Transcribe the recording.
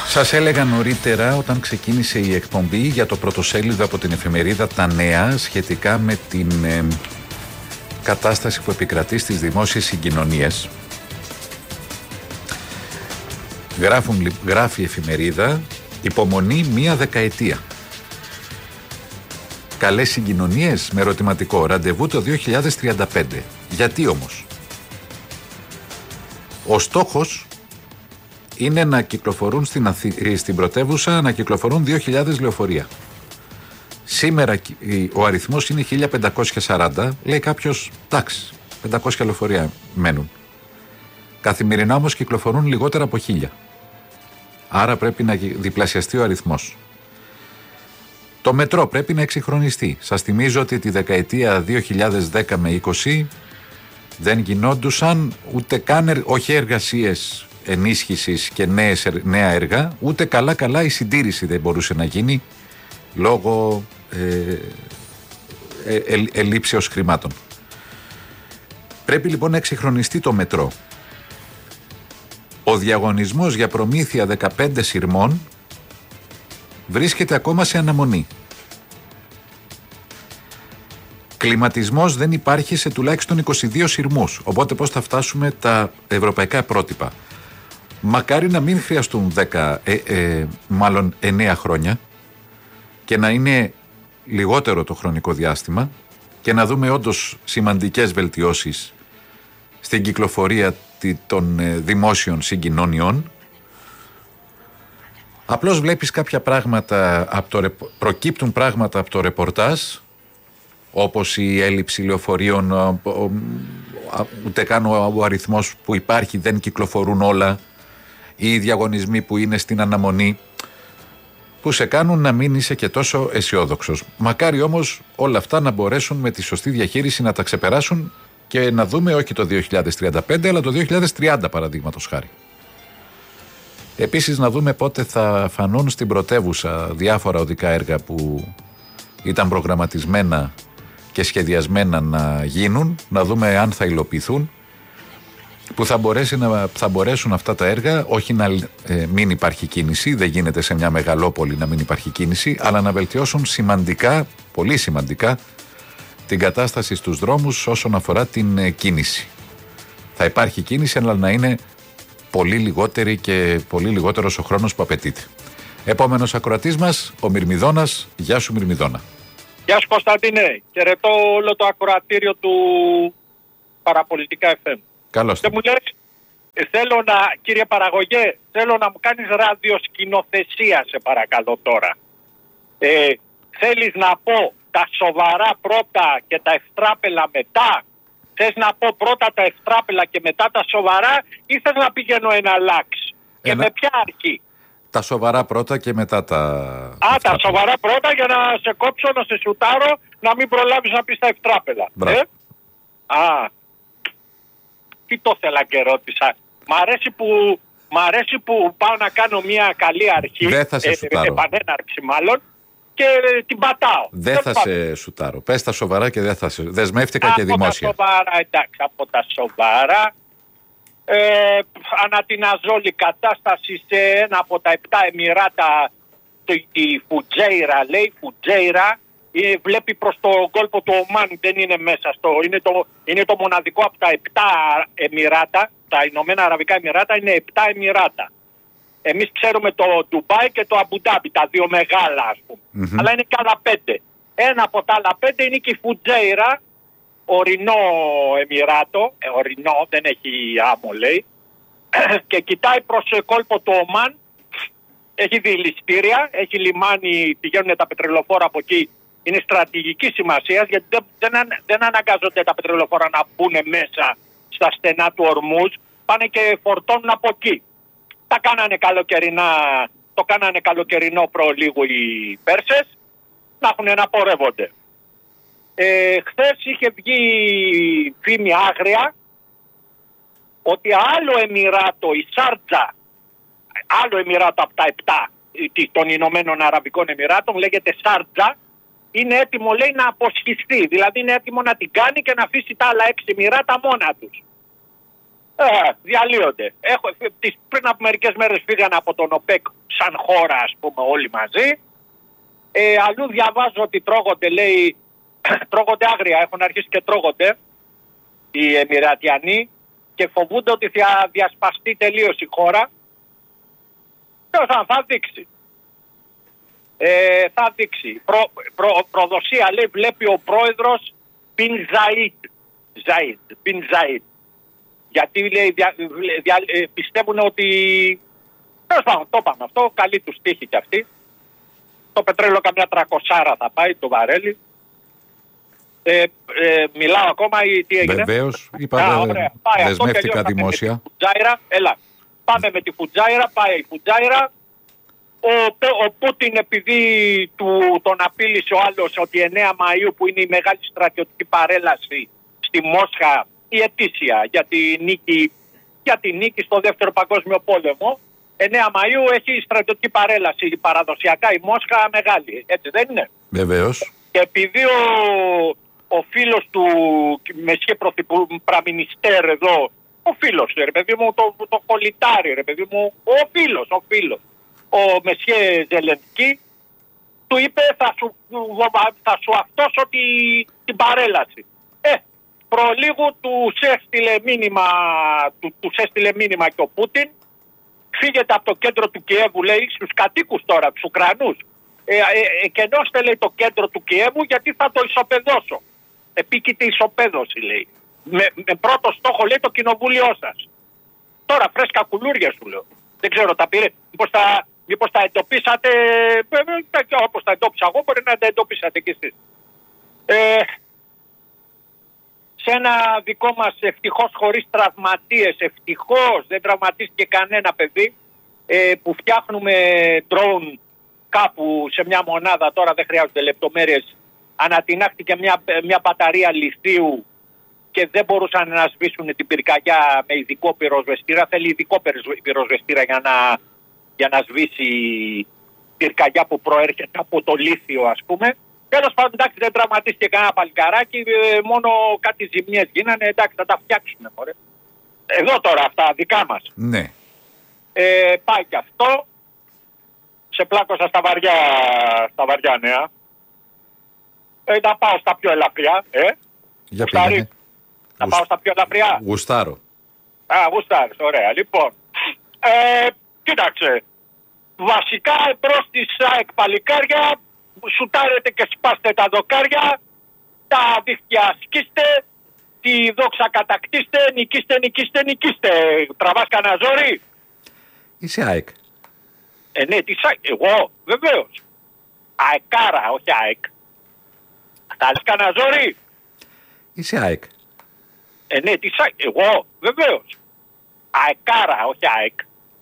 Σας έλεγα νωρίτερα όταν ξεκίνησε η εκπομπή για το πρωτοσέλιδο από την εφημερίδα Τα Νέα σχετικά με την κατάσταση που επικρατεί στις δημόσιες συγκοινωνίες. Γράφει η εφημερίδα υπομονή μία δεκαετία. Καλές συγκοινωνίες με ερωτηματικό ραντεβού το 2035. Γιατί όμως? Ο στόχος είναι να κυκλοφορούν στην πρωτεύουσα να κυκλοφορούν 2.000 λεωφορεία. Σήμερα ο αριθμός είναι 1.540. Λέει κάποιος, εντάξει, 500 λεωφορεία μένουν. Καθημερινά όμως κυκλοφορούν λιγότερα από 1.000. Άρα πρέπει να διπλασιαστεί ο αριθμός. Το μετρό πρέπει να εξυγχρονιστεί. Σας θυμίζω ότι τη δεκαετία 2010 με 20 δεν γινόντουσαν ούτε καν όχι εργασίες ενίσχυσης και νέα έργα, ούτε καλά η συντήρηση δεν μπορούσε να γίνει λόγω ελλείψεως χρημάτων. Πρέπει λοιπόν να εξυγχρονιστεί το μετρό. Ο διαγωνισμός για προμήθεια 15 σειρμών βρίσκεται ακόμα σε αναμονή. Κλιματισμός δεν υπάρχει σε τουλάχιστον 22 σειρμούς, οπότε πώς θα φτάσουμε τα ευρωπαϊκά πρότυπα? Μακάρι να μην χρειαστούν 9 χρόνια και να είναι λιγότερο το χρονικό διάστημα και να δούμε όντως σημαντικές βελτιώσεις στην κυκλοφορία των δημόσιων συγκοινωνιών. Απλώς βλέπεις κάποια πράγματα, προκύπτουν πράγματα από το ρεπορτάζ, όπως η έλλειψη λεωφορείων, ούτε καν ο αριθμός που υπάρχει δεν κυκλοφορούν όλα, ή οι διαγωνισμοί που είναι στην αναμονή, που σε κάνουν να μην είσαι και τόσο αισιόδοξος. Μακάρι όμως όλα αυτά να μπορέσουν με τη σωστή διαχείριση να τα ξεπεράσουν και να δούμε όχι το 2035 αλλά το 2030 παραδείγματος χάρη. Επίσης να δούμε πότε θα φανούν στην πρωτεύουσα διάφορα οδικά έργα που ήταν προγραμματισμένα και σχεδιασμένα να γίνουν, να δούμε αν θα υλοποιηθούν, που θα μπορέσουν αυτά τα έργα όχι να μην υπάρχει κίνηση, δεν γίνεται σε μια μεγαλόπολη να μην υπάρχει κίνηση, αλλά να βελτιώσουν σημαντικά, πολύ σημαντικά, την κατάσταση στους δρόμους όσον αφορά την κίνηση. Θα υπάρχει κίνηση, αλλά να είναι πολύ λιγότερη και πολύ λιγότερος ο χρόνος που απαιτείται. Επόμενος ακροατής μας, ο Μυρμηδόνας. Γεια σου Μυρμηδόνα. Γεια σου Κωνσταντίνε. Χαιρετώ όλο το ακροατήριο του Παραπολιτικά FM. Καλώς. Και μου λες, κύριε Παραγωγέ, θέλω να μου κάνεις ραδιοσκηνοθεσία σε παρακαλώ τώρα. Θέλεις να πω τα σοβαρά πρώτα και τα ευτράπελα μετά? Θες να πω πρώτα τα ευτράπελα και μετά τα σοβαρά, ή θες να πηγαίνω ένα λάξ? Και με ποια αρχή? Τα σοβαρά πρώτα και μετά τα... τα σοβαρά πρώτα για να σε κόψω, να σε σουτάρω, να μην προλάβεις να πεις τα ευτράπελα. Τι το θέλα και ρώτησα. Μ' αρέσει που πάω να κάνω μια καλή αρχή. Δεν θα σε σουτάρω. Επανέναρξη μάλλον. Και την πατάω. Δεν θα σε σουτάρω. Πες τα σοβαρά και δεν θα σε... Δεσμεύτηκα και δημόσια. Από τα σοβαρά, εντάξει, από τα σοβαρά. Ανατιναζόλη κατάσταση σε ένα από τα 7 Εμιράτα, τη Φουτζέιρα, λέει, Φουτζέιρα, βλέπει προς το κόλπο του Ομάν, δεν είναι μέσα είναι το μοναδικό από τα 7 Εμιράτα, τα Ηνωμένα Αραβικά Εμιράτα είναι 7 Εμιράτα. Εμείς ξέρουμε το Ντουμπάι και το Αμπουντάμπι, τα δύο μεγάλα ας πούμε, αλλά είναι και άλλα 5. Ένα από τα άλλα 5 είναι και η Φουτζέιρα, ορεινό Εμιράτο, ορεινό, δεν έχει άμμο λέει, και κοιτάει προς το κόλπο του Ομάν, έχει δηληστήρια, έχει λιμάνι, πηγαίνουν τα πετρελοφόρα από εκεί, είναι στρατηγική σημασία γιατί δεν αναγκάζονται τα πετρελοφόρα να μπουν μέσα στα στενά του Ορμούζ, πάνε και φορτώνουν από εκεί. Το κάνανε καλοκαιρινό προλίγου οι Πέρσες, να έχουν να πορεύονται. Χθες είχε βγει φήμη άγρια ότι άλλο Εμιράτο, η Σάρτζα, άλλο Εμιράτο από τα 7 των Ηνωμένων Αραβικών Εμιράτων, λέγεται Σάρτζα, είναι έτοιμο λέει να αποσχιστεί, δηλαδή είναι έτοιμο να την κάνει και να αφήσει τα άλλα 6 Εμιράτα μόνα τους. Διαλύονται. Πριν από μερικές μέρες φύγανε από τον ΟΠΕΚ σαν χώρα, ας πούμε, όλοι μαζί. Αλλού διαβάζω ότι τρώγονται, λέει, τρώγονται άγρια, έχουν αρχίσει και τρώγονται οι Εμιρατιανοί και φοβούνται ότι θα διασπαστεί τελείως η χώρα. Θα δείξει. Θα δείξει. Προδοσία, λέει, βλέπει ο πρόεδρος Μπιν Ζαΐντ. Γιατί, λέει, πιστεύουν ότι... το είπαμε αυτό, καλή τους τύχη κι αυτή. Το πετρέλαιο καμιά 300 θα πάει, το βαρέλι. Μιλάω ακόμα ή τι έγινε? Βεβαίως, δεσμεύτηκα δημόσια. Πάμε με τη Φουτζάιρα, πάει η Φουτζάιρα. Ο Πούτιν, επειδή τον απείλησε ο άλλος ότι 9 Μαΐου, που είναι η μεγάλη στρατιωτική παρέλαση στη Μόσχα, η ετήσια για τη νίκη στο Δεύτερο Παγκόσμιο Πόλεμο, 9 Μαΐου έχει στρατιωτική παρέλαση παραδοσιακά η Μόσχα μεγάλη, έτσι δεν είναι? Βεβαίως. Και επειδή ο φίλος του Μεσχέ Πραμινιστέρ εδώ, ο φίλος, ρε παιδί μου, το κολλητάρι, ρε παιδί μου, ο φίλος, ο Μεσχέ Ζελενσκί, του είπε θα σου αυτόσω την παρέλαση. Προλίγου τους έστειλε μήνυμα και ο Πούτιν, φύγετε από το κέντρο του Κιέβου, λέει, στους κατοίκους τώρα, τους Ουκρανούς. Εκενώστε, λέει, το κέντρο του Κιέβου γιατί θα το ισοπεδώσω. Επίκειται ισοπαίδωση, λέει. Με πρώτο στόχο, λέει, το κοινοβούλιο σας. Τώρα φρέσκα κουλούρια σου λέω. Δεν ξέρω, τα πήρε. Μήπως τα εντοπίσατε, όπως τα εντόπισα εγώ, μπορεί να τα εντοπίσατε κι εσείς. Σε ένα δικό μας, ευτυχώς χωρίς τραυματίες, ευτυχώς δεν τραυματίστηκε κανένα παιδί, που φτιάχνουμε drone κάπου σε μια μονάδα, τώρα δεν χρειάζονται λεπτομέρειες, ανατινάχτηκε μια μπαταρία λιθίου και δεν μπορούσαν να σβήσουν την πυρκαγιά με ειδικό πυροσβεστήρα. Θέλει ειδικό πυροσβεστήρα για να σβήσει πυρκαγιά που προέρχεται από το λίθιο, ας πούμε. Τέλος πάντων, εντάξει, δεν τραυματίστηκε κανένα παλικαράκι, μόνο κάτι ζημιές γίνανε, εντάξει, θα τα φτιάξουμε, μωρέ. Εδώ τώρα αυτά, δικά μας. Ναι. Πάει και αυτό. Σε πλάκωσα στα βαριά νέα. Να πάω στα πιο ελαφριά, Για πήγαινε. Να πάω στα πιο ελαφριά. Γουστάρω. Γουστάρεις, ωραία. Λοιπόν, κοίταξε. Βασικά εμπρός της ΑΕΚ παλικάρια, σουτάρετε και σπάστε τα δοκάρια, τα δίχτυα σκίστε, τη δόξα κατακτήστε, νικήστε. Τραβάς κανένα ζόρι? Είσαι ΑΕΚ. Ναι, της ΑΕΚ. Εγώ, βεβαίως. ΑΕΚάρα, όχι ΑΕΚ. Θα λες κανένα ζόρι? Είσαι ΑΕΚ. Ναι, της ΑΕΚ. Εγώ, βεβαίως. ΑΕΚάρα, όχι ΑΕΚ.